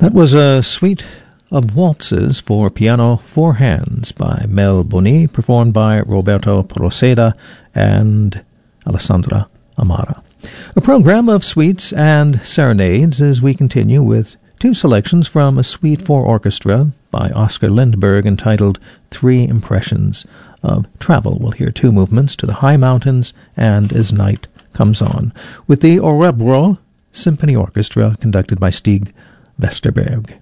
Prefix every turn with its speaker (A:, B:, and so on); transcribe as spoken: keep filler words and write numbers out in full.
A: That was a suite of waltzes for piano, four hands by Mel Boni, performed by Roberto Proceda and Alessandra Amara. A program of suites and serenades as we continue with two selections from a suite for orchestra by Oscar Lindberg entitled Three Impressions of Travel. We'll hear two movements, To the High Mountains and As Night Comes On, with the Orebro Symphony Orchestra conducted by Stig Vesterberg.